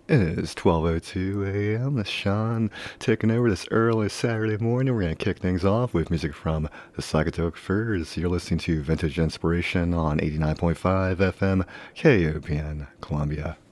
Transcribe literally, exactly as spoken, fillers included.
It is twelve oh two a.m. That's Sean taking over this early Saturday morning. We're going to kick things off with music from the Psychotographers. You're listening to Vintage Inspiration on eighty-nine point five F M K O P N Columbia.